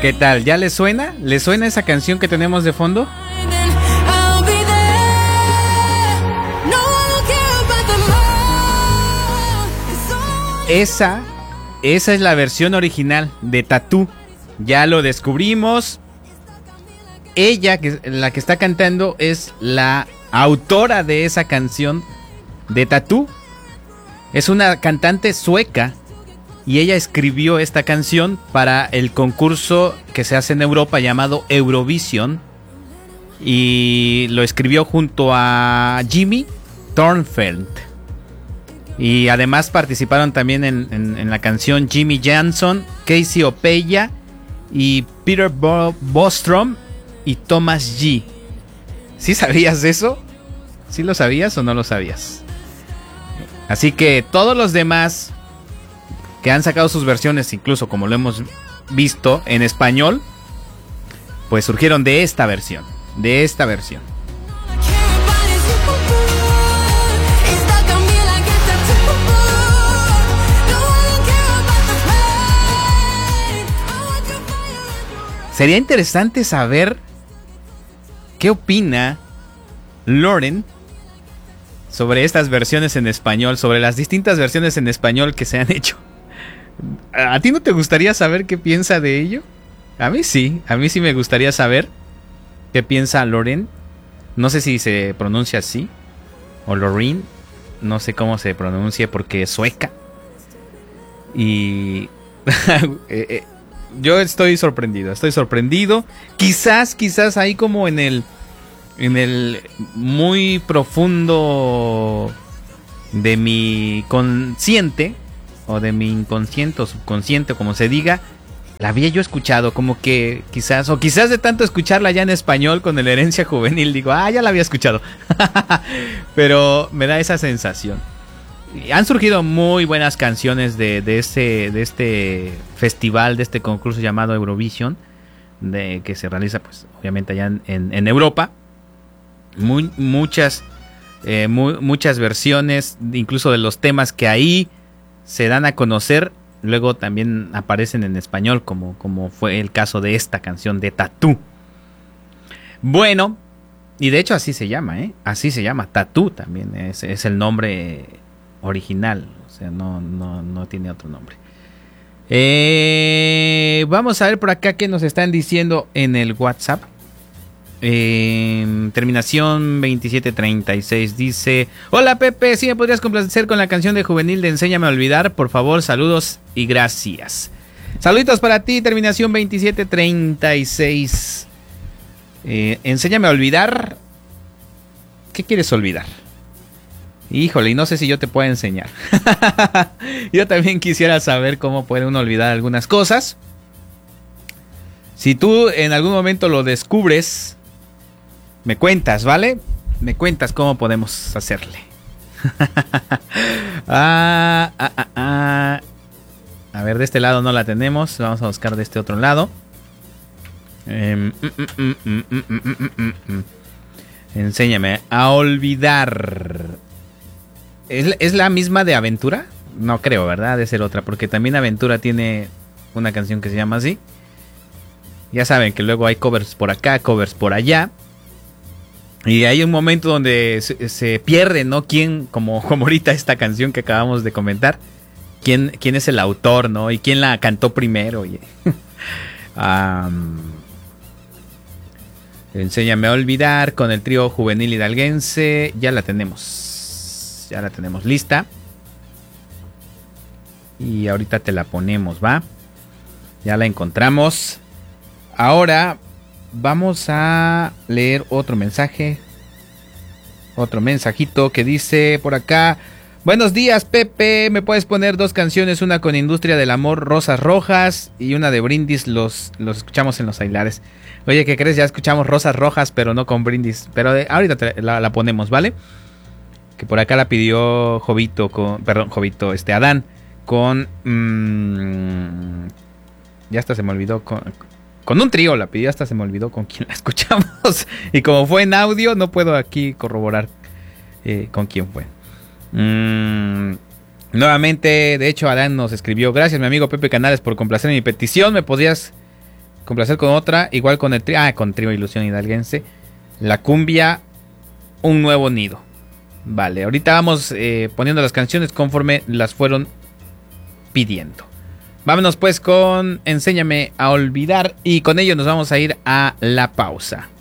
¿Qué tal? ¿Ya le suena? ¿Le suena esa canción que tenemos de fondo? Esa es la versión original de Tattoo. Ya lo descubrimos. Ella, la que está cantando, es la autora de esa canción de Tattoo. Es una cantante sueca y ella escribió esta canción para el concurso que se hace en Europa llamado Eurovision. Y lo escribió junto a Jimmy Thornfeld. Y además participaron también en la canción Jimmy Jansson, Casey Opeya y Peter Bostrom y Thomas G. ¿Sí sabías eso? ¿Sí lo sabías o no lo sabías? Así que todos los demás que han sacado sus versiones, incluso como lo hemos visto en español, pues surgieron de esta versión. De esta versión. Sería interesante saber qué opina Lauren sobre estas versiones en español, sobre las distintas versiones en español que se han hecho. ¿A ti no te gustaría saber qué piensa de ello? A mí sí me gustaría saber qué piensa Lauren. No sé si se pronuncia así, o Lauren, no sé cómo se pronuncia porque es sueca. Y yo estoy sorprendido. Quizás ahí como en el muy profundo de mi consciente, o de mi inconsciente o subconsciente, como se diga, la había yo escuchado, como que quizás de tanto escucharla ya en español con el Herencia Juvenil, digo, ya la había escuchado. Pero me da esa sensación. Han surgido muy buenas canciones de este festival, de este concurso llamado Eurovision, que se realiza pues obviamente allá en Europa. Muchas versiones, incluso de los temas que ahí se dan a conocer, luego también aparecen en español, como fue el caso de esta canción de Tattoo. Bueno, y de hecho así se llama, así se llama, Tattoo también es el nombre original, o sea, no tiene otro nombre. Vamos a ver por acá qué nos están diciendo en el WhatsApp. Terminación 2736 dice: hola Pepe, si me podrías complacer con la canción de Juvenil de Enséñame a Olvidar, por favor, saludos y gracias. Saluditos para ti, terminación 2736. Enséñame a olvidar. ¿Qué quieres olvidar? Híjole, y no sé si yo te puedo enseñar. Yo también quisiera saber cómo puede uno olvidar algunas cosas. Si tú en algún momento lo descubres, me cuentas, ¿vale? Me cuentas cómo podemos hacerle. A ver, de este lado no la tenemos. Vamos a buscar de este otro lado. Enséñame a olvidar. ¿Es la misma de Aventura? No creo, ¿verdad? Debe ser otra, porque también Aventura tiene una canción que se llama así. Ya saben que luego hay covers por acá, covers por allá. Y hay un momento donde se pierde, ¿no? ¿Quién, como ahorita esta canción que acabamos de comentar, quién es el autor, ¿no? Y quién la cantó primero. Oye. Enséñame a olvidar con el trío juvenil hidalguense. Ya la tenemos lista. Y ahorita te la ponemos, ¿va? Ya la encontramos. Ahora vamos a leer otro mensaje. Otro mensajito que dice por acá: buenos días, Pepe. ¿Me puedes poner dos canciones? Una con Industria del Amor, Rosas Rojas, y una de Brindis, los escuchamos en los Ailares. Oye, ¿qué crees? Ya escuchamos Rosas Rojas, pero no con Brindis. Pero ahorita la ponemos, ¿vale? Que por acá la pidió Adán con... ya hasta se me olvidó con un trío la pidió, hasta se me olvidó con quién la escuchamos. Y como fue en audio, no puedo aquí corroborar con quién fue. Nuevamente, de hecho, Adán nos escribió: gracias, mi amigo Pepe Canales, por complacer mi petición. ¿Me podrías Complacer con otra, igual con el trío. Con Trío Ilusión Hidalguense. La cumbia, Un Nuevo Nido. Vale, ahorita vamos poniendo las canciones conforme las fueron pidiendo. Vámonos pues con Enséñame a Olvidar y con ello nos vamos a ir a la pausa.